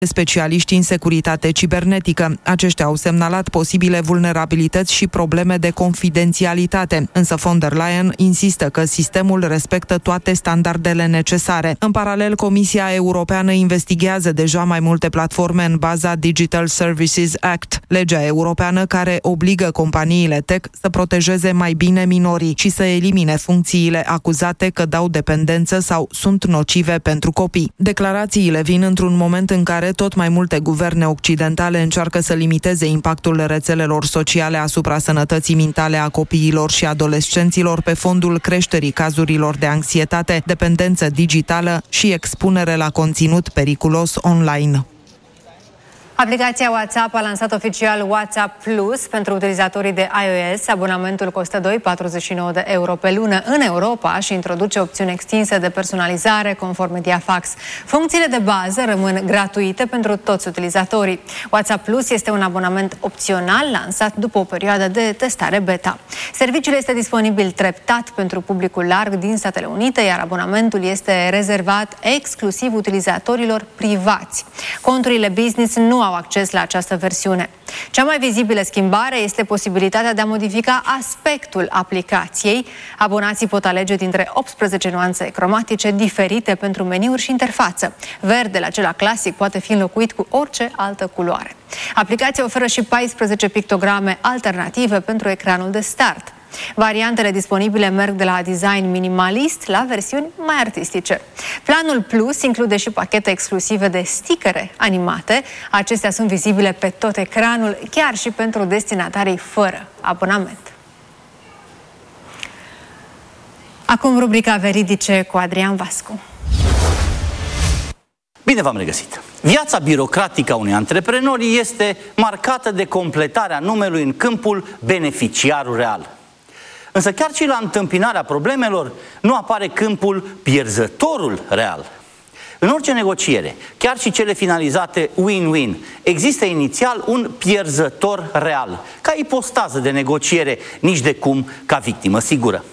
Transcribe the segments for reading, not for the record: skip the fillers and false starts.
specialiști în securitate cibernetică. Aceștia au semnalat posibile vulnerabilități și probleme de confidențialitate, însă von der Leyen insistă că sistemul respectă toate standardele necesare. În paralel, Comisia Europeană investigează deja mai multe platforme în baza Digital Services Act, legea europeană care obligă companiile tech să protejeze mai bine minorii și să elimine funcțiile acuzate că dau dependență sau sunt nocive pentru copii. Declarațiile vin într-un moment în care tot mai multe guverne occidentale încearcă să limiteze impactul rețelelor sociale asupra sănătății mentale a copiilor și adolescenților pe fondul creșterii cazurilor de anxietate, dependență digitală și expunere la conținut periculos online. Aplicația WhatsApp a lansat oficial WhatsApp Plus pentru utilizatorii de iOS. Abonamentul costă 2,49 de euro pe lună în Europa și introduce opțiuni extinse de personalizare conform Mediafax. Funcțiile de bază rămân gratuite pentru toți utilizatorii. WhatsApp Plus este un abonament opțional lansat după o perioadă de testare beta. Serviciul este disponibil treptat pentru publicul larg din Statele Unite, iar abonamentul este rezervat exclusiv utilizatorilor privați. Conturile business nu au acces la această versiune. Cea mai vizibilă schimbare este posibilitatea de a modifica aspectul aplicației. Abonații pot alege dintre 18 nuanțe cromatice diferite pentru meniuri și interfață. Verdele, acela clasic, poate fi înlocuit cu orice altă culoare. Aplicația oferă și 14 pictograme alternative pentru ecranul de start. Variantele disponibile merg de la design minimalist la versiuni mai artistice. Planul Plus include și pachete exclusive de stickere animate. Acestea sunt vizibile pe tot ecranul, chiar și pentru destinatarii fără abonament. Acum rubrica Veridice cu Adrian Vascu. Bine v-am regăsit! Viața birocratică a unui antreprenor este marcată de completarea numelui în câmpul beneficiarul real. Însă chiar și la întâmpinarea problemelor nu apare câmpul pierzătorul real. În orice negociere, chiar și cele finalizate win-win, există inițial un pierzător real, ca ipostază de negociere, nici de cum ca victimă sigură.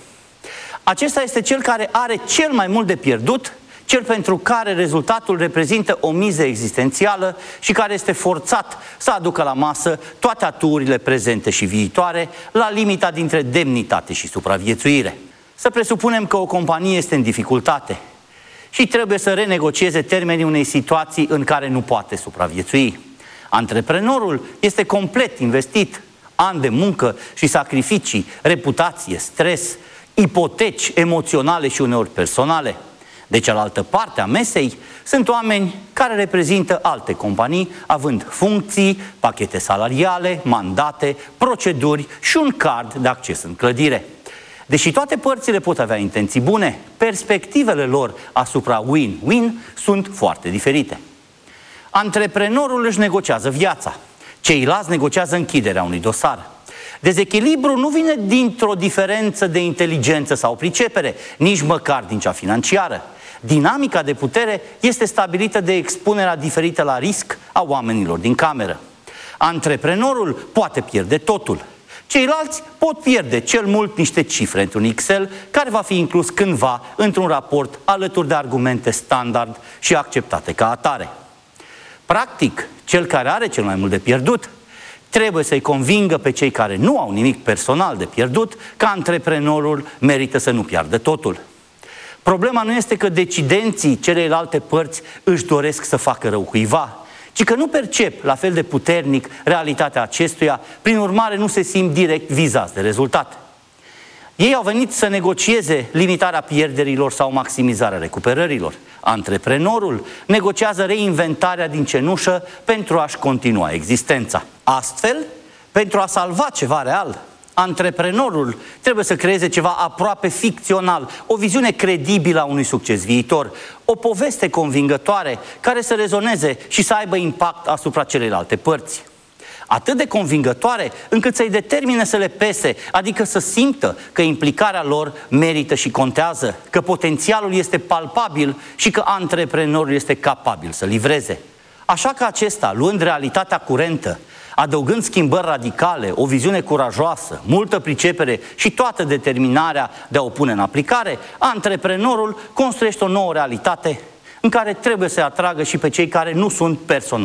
Acesta este cel care are cel mai mult de pierdut, cel pentru care rezultatul reprezintă o miză existențială și care este forțat să aducă la masă toate aturile prezente și viitoare la limita dintre demnitate și supraviețuire. Să presupunem că o companie este în dificultate și trebuie să renegocieze termenii unei situații în care nu poate supraviețui. Antreprenorul este complet investit, ani de muncă și sacrificii, reputație, stres, ipoteci emoționale și uneori personale. De cealaltă parte a mesei sunt oameni care reprezintă alte companii, având funcții, pachete salariale, mandate, proceduri și un card de acces în clădire. Deși toate părțile pot avea intenții bune, perspectivele lor asupra win-win sunt foarte diferite. Antreprenorul își negociază viața, ceilalți negociază închiderea unui dosar. Dezechilibru nu vine dintr-o diferență de inteligență sau pricepere, nici măcar din cea financiară. Dinamica de putere este stabilită de expunerea diferită la risc a oamenilor din cameră. Antreprenorul poate pierde totul. Ceilalți pot pierde cel mult niște cifre într-un Excel care va fi inclus cândva într-un raport alături de argumente standard și acceptate ca atare. Practic, cel care are cel mai mult de pierdut trebuie să-i convingă pe cei care nu au nimic personal de pierdut că antreprenorul merită să nu piardă totul. Problema nu este că decidenții celelalte părți își doresc să facă rău cuiva, ci că nu percep la fel de puternic realitatea acestuia, prin urmare nu se simt direct vizați de rezultat. Ei au venit să negocieze limitarea pierderilor sau maximizarea recuperărilor. Antreprenorul negociază reinventarea din cenușă pentru a-și continua existența. Astfel, pentru a salva ceva real, antreprenorul trebuie să creeze ceva aproape ficțional, o viziune credibilă a unui succes viitor, o poveste convingătoare care să rezoneze și să aibă impact asupra celelalte părți. Atât de convingătoare încât să-i determine să le pese, adică să simtă că implicarea lor merită și contează, că potențialul este palpabil și că antreprenorul este capabil să livreze. Așa că acesta, luând realitatea curentă, adăugând schimbări radicale, o viziune curajoasă, multă pricepere și toată determinarea de a o pune în aplicare, antreprenorul construiește o nouă realitate în care trebuie să atragă și pe cei care nu sunt personal